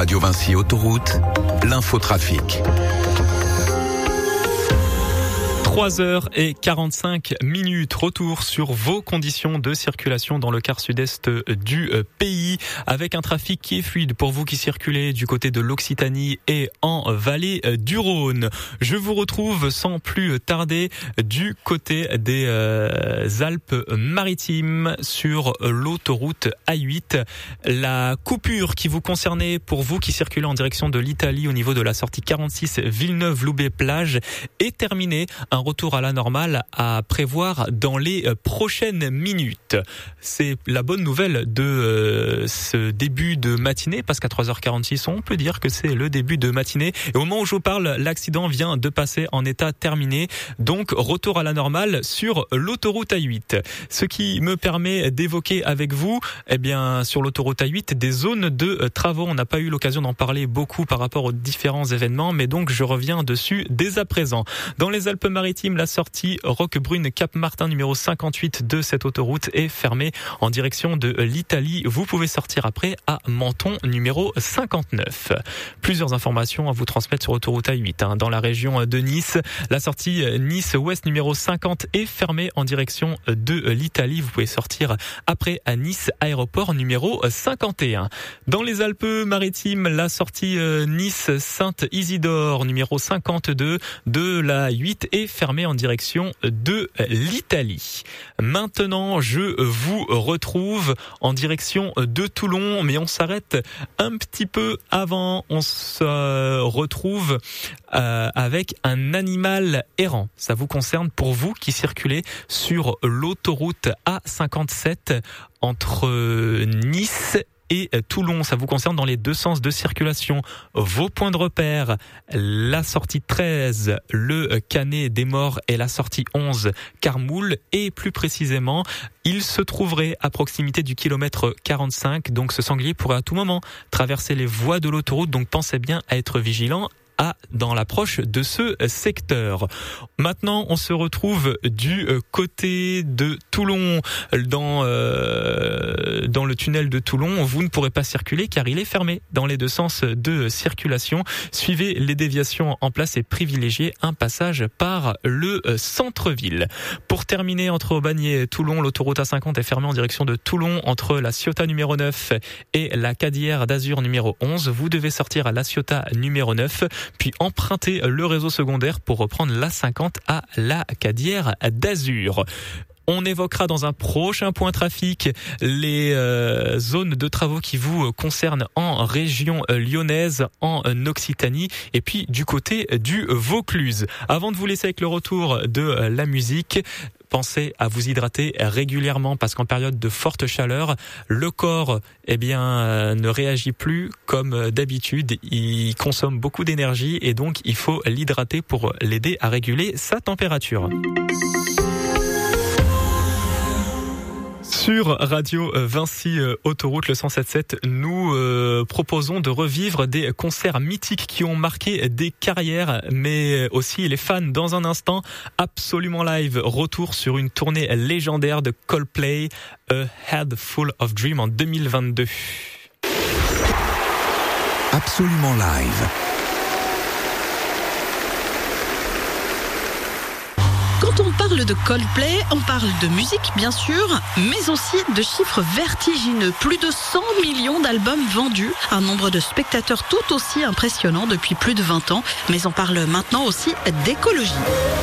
Radio Vinci Autoroute, l'infotrafic. 3h45. Retour sur vos conditions de circulation dans le quart sud-est du pays, avec un trafic qui est fluide pour vous qui circulez du côté de l'Occitanie et en vallée du Rhône. Je vous retrouve sans plus tarder du côté des Alpes-Maritimes sur l'autoroute A8. La coupure qui vous concernait pour vous qui circulez en direction de l'Italie au niveau de la sortie 46 Villeneuve-Loubet-Plage est terminée. Un retour à la normale à prévoir dans les prochaines minutes. C'est la bonne nouvelle de ce début de matinée, parce qu'à 3h46, on peut dire que c'est le début de matinée. Et au moment où je vous parle, l'accident vient de passer en état terminé. Donc, retour à la normale sur l'autoroute A8. Ce qui me permet d'évoquer avec vous, sur l'autoroute A8, des zones de travaux. On n'a pas eu l'occasion d'en parler beaucoup par rapport aux différents événements, mais donc je reviens dessus dès à présent. Dans les Alpes-Maritimes, la sortie Roquebrune-Cap-Martin numéro 58 de cette autoroute est fermée en direction de l'Italie. Vous pouvez sortir après à Menton numéro 59. Plusieurs informations à vous transmettre sur autoroute A8. Dans la région de Nice, la sortie Nice-Ouest numéro 50 est fermée en direction de l'Italie. Vous pouvez sortir après à Nice aéroport numéro 51. Dans les Alpes-Maritimes, la sortie Nice-Saint-Isidore numéro 52 de la 8 est fermée en direction de l'Italie. Maintenant, je vous retrouve en direction de Toulon, mais on s'arrête un petit peu avant. On se retrouve avec un animal errant. Ça vous concerne pour vous qui circulez sur l'autoroute A57 entre Nice et Toulon. Ça vous concerne dans les deux sens de circulation. Vos points de repère, la sortie 13, le Canet des Morts, et la sortie 11, Carmoul, et plus précisément, il se trouverait à proximité du kilomètre 45, donc ce sanglier pourrait à tout moment traverser les voies de l'autoroute, donc pensez bien à être vigilant dans l'approche de ce secteur. Maintenant, on se retrouve du côté de Toulon. Dans le tunnel de Toulon, vous ne pourrez pas circuler car il est fermé dans les deux sens de circulation. Suivez les déviations en place et privilégiez un passage par le centre-ville. Pour terminer, entre Aubagne et Toulon, l'autoroute A50 est fermée en direction de Toulon entre la Ciotat numéro 9 et la Cadière d'Azur numéro 11. Vous devez sortir à la Ciotat numéro 9, puis emprunter le réseau secondaire pour reprendre l'A50 à la Cadière d'Azur. On évoquera dans un prochain point trafic les zones de travaux qui vous concernent en région lyonnaise, en Occitanie et puis du côté du Vaucluse. Avant de vous laisser avec le retour de la musique, pensez à vous hydrater régulièrement parce qu'en période de forte chaleur, le corps ne réagit plus comme d'habitude. Il consomme beaucoup d'énergie et donc il faut l'hydrater pour l'aider à réguler sa température. Sur Radio Vinci Autoroute, le 107.7, nous proposons de revivre des concerts mythiques qui ont marqué des carrières, mais aussi les fans. Dans un instant, Absolument Live, retour sur une tournée légendaire de Coldplay, A Head Full of Dreams en 2022. Absolument Live. Quand on parle de Coldplay, on parle de musique bien sûr, mais aussi de chiffres vertigineux. Plus de 100 millions d'albums vendus, un nombre de spectateurs tout aussi impressionnant depuis plus de 20 ans. Mais on parle maintenant aussi d'écologie.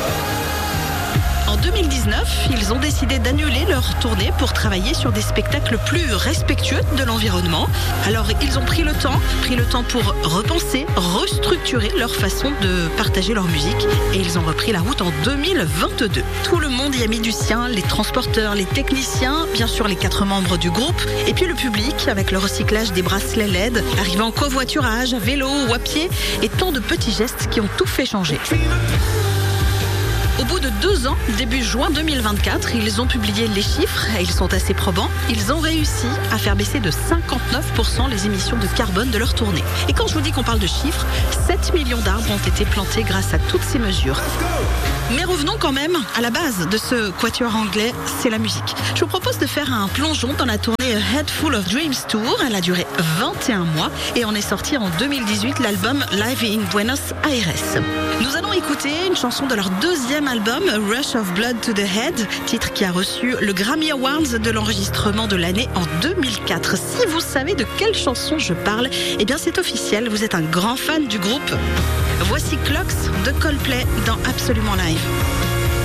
En 2019, ils ont décidé d'annuler leur tournée pour travailler sur des spectacles plus respectueux de l'environnement. Alors, ils ont pris le temps pour repenser, restructurer leur façon de partager leur musique et ils ont repris la route en 2022. Tout le monde y a mis du sien, les transporteurs, les techniciens, bien sûr les 4 membres du groupe et puis le public avec le recyclage des bracelets LED, arrivant en covoiturage, à vélo ou à pied et tant de petits gestes qui ont tout fait changer. Au bout de 2 ans, début juin 2024, ils ont publié les chiffres et ils sont assez probants. Ils ont réussi à faire baisser de 59% les émissions de carbone de leur tournée. Et quand je vous dis qu'on parle de chiffres, 7 millions d'arbres ont été plantés grâce à toutes ces mesures. Mais revenons quand même à la base de ce quatuor anglais, c'est la musique. Je vous propose de faire un plongeon dans la tournée Coldplay A Head Full of Dreams Tour. Elle a duré 21 mois et on est sorti en 2018 l'album Live in Buenos Aires. Nous allons écouter une chanson de leur deuxième album, Rush of Blood to the Head, titre qui a reçu le Grammy Awards de l'enregistrement de l'année en 2004. Si vous savez de quelle chanson je parle, eh bien c'est officiel, vous êtes un grand fan du groupe. Voici Clocks de Coldplay dans Absolument Live.